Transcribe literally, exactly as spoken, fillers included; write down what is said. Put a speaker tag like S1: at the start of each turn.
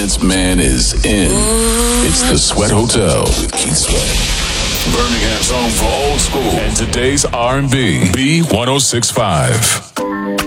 S1: maintenance man is in. It's the Sweat Hotel with Keith Sweat. Birmingham's home for old school and today's R and B. B ten sixty-five.